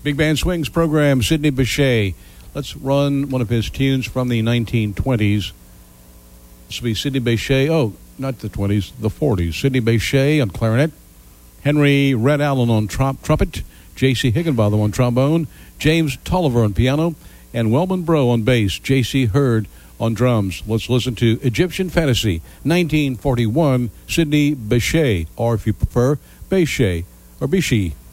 Big Band Swings program, Sidney Bechet. Let's run one of his tunes from the 1920s. This will be Sidney Bechet. Oh, not the 20s, the 40s. Sidney Bechet on clarinet. Henry Red Allen on trumpet. J.C. Higginbotham on trombone. James Tolliver on piano. And Wellman Bro on bass. J.C. Hurd on drums. Let's listen to Egyptian Fantasy, 1941, Sidney Bechet, or if you prefer, Bechet or Bishi.